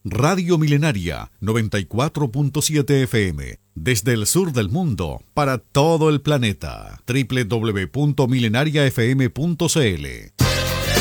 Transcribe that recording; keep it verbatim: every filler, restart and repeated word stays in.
Radio Milenaria noventa y cuatro punto siete F M. Desde el sur del mundo, para todo el planeta. doble u doble u doble u punto milenaria f m punto c l.